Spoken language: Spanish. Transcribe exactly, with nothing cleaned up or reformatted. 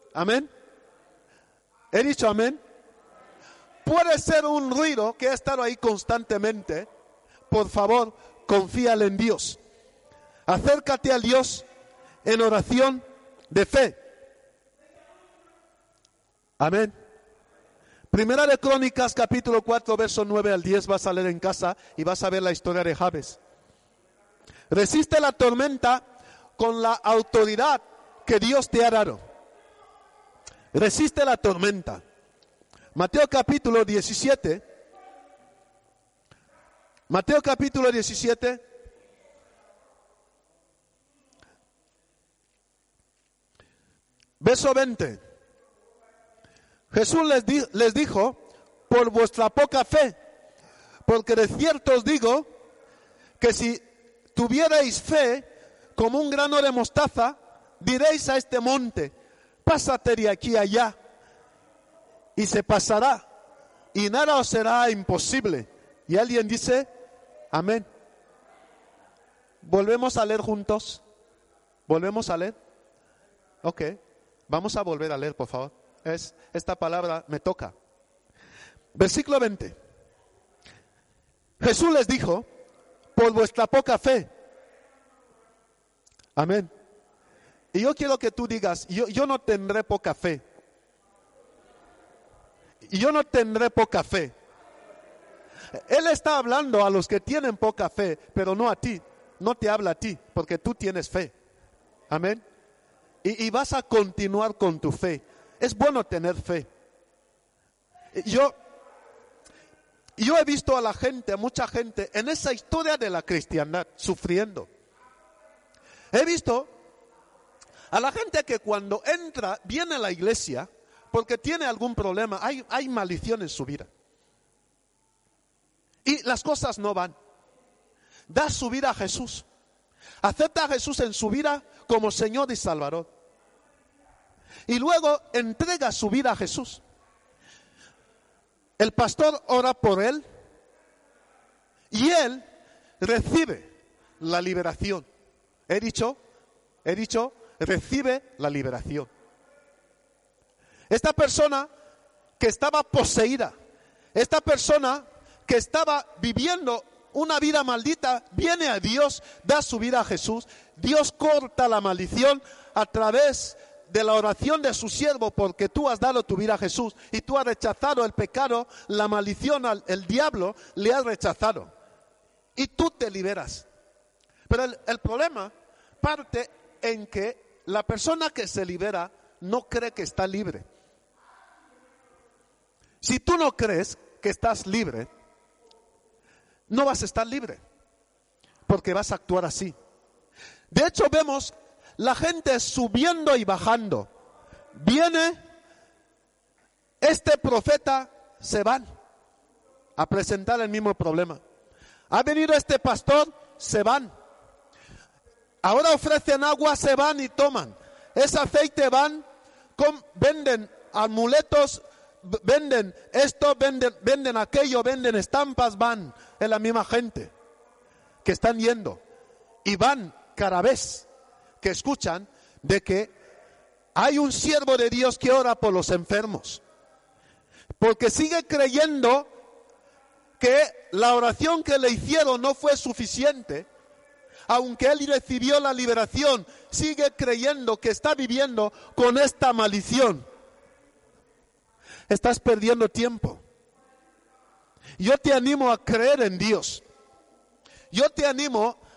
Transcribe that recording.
Amén. He dicho amén. Puede ser un ruido que ha estado ahí constantemente. Por favor, confíale en Dios. Acércate a Dios en oración de fe. Amén. Primera de Crónicas, capítulo cuatro, verso nueve al diez, vas a leer en casa y vas a ver la historia de Jabes. Resiste la tormenta con la autoridad que Dios te ha dado. Resiste la tormenta. Mateo capítulo diecisiete. Mateo capítulo diecisiete. Verso veinte. Jesús les, di, les dijo, por vuestra poca fe, porque de cierto os digo que si tuvierais fe como un grano de mostaza, diréis a este monte, pásate de aquí a allá, y se pasará, y nada os será imposible. Y alguien dice, amén. ¿Volvemos a leer juntos? ¿Volvemos a leer? Ok, vamos a volver a leer, por favor. Es, esta palabra me toca. Versículo veinte. Jesús les dijo, por vuestra poca fe. Amén. Y yo quiero que tú digas, yo, yo no tendré poca fe. Y yo no tendré poca fe. Él está hablando a los que tienen poca fe, pero no a ti. No te habla a ti, porque tú tienes fe. Amén. Y, y vas a continuar con tu fe. Es bueno tener fe. Yo, yo he visto a la gente, a mucha gente, en esa historia de la cristiandad, sufriendo. He visto a la gente que cuando entra, viene a la iglesia, porque tiene algún problema, hay, hay maldición en su vida. Y las cosas no van. Da su vida a Jesús. Acepta a Jesús en su vida como Señor y Salvador. Y luego entrega su vida a Jesús. El pastor ora por él y él recibe la liberación. He dicho, he dicho, recibe la liberación. Esta persona que estaba poseída, esta persona que estaba viviendo una vida maldita, viene a Dios, da su vida a Jesús. Dios corta la maldición a través de la oración de su siervo, porque tú has dado tu vida a Jesús y tú has rechazado el pecado, la maldición, al el diablo le has rechazado y tú te liberas. Pero el, el problema parte en que la persona que se libera no cree que está libre. Si tú no crees que estás libre, no vas a estar libre, porque vas a actuar así. De hecho, vemos la gente subiendo y bajando. Viene este profeta, se van a presentar el mismo problema. Ha venido este pastor, se van. Ahora ofrecen agua, se van y toman. Ese aceite van, con, venden amuletos, venden esto, venden, venden aquello, venden estampas, van. Es la misma gente que están yendo. Y van cada vez que escuchan de que hay un siervo de Dios que ora por los enfermos. Porque sigue creyendo que la oración que le hicieron no fue suficiente. Aunque él recibió la liberación, sigue creyendo que está viviendo con esta maldición. Estás perdiendo tiempo. Yo te animo a creer en Dios. Yo te animo